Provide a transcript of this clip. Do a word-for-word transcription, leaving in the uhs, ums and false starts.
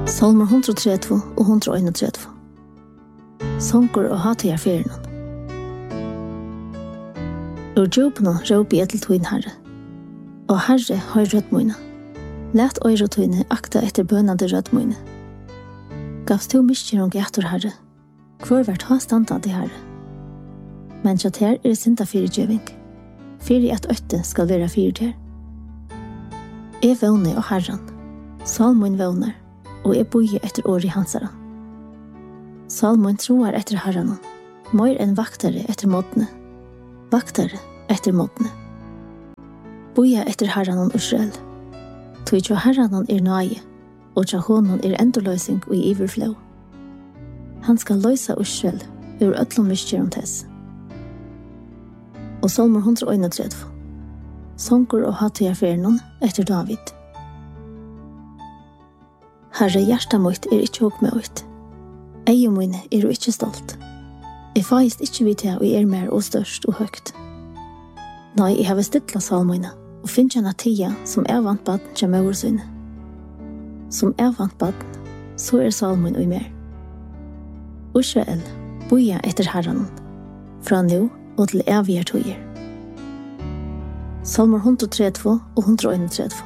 Salmer hundre og trettivu og hundre og einogtrettivu. Songur og hatajar fyrirnon. Ur djupnum råpi jeg til tuin herre. Og herre har rødt møyne. Læt øyre tuine akta etter bønande rødt møyne. Gavst to miskjer om gætur herre. Hvor vært ha standande herre. Men kjatt her er sinta fyrirgjøving. Fyri at øtte skal være fyrirgjør. Jeg vågner og herran. Salmon vågner. Og jeg boie etter år i hansara. Salmon troar etter herran. Møyr enn vaktare etter måtene. Vaktare etter måtene. Boia etter herran Israel. Tog tja herran er nøye, og tja honom er endoløysing og i iverflå. Han skal løysa Israel ur öllum miskjerum tess. Og Salmer hundre og einogtrettivu. Songur og hatajar fyrirnon etter David. Herre, hjarta mitt er ikkje hokk med ut. Eie mine er jo ikkje stolt. Jeg feist ikkje vidt jeg og er mer og størst og høgt. Nei, jeg har stilla salmøyne og finn kjenne tia som er vant baden kjem oversyne. Som er vant baden, så er salmøyne og mer. Israel, boia etter herran, fra nå og til evige tøyer. Salmer hundre og trettivu og hundre og einogtrettivu.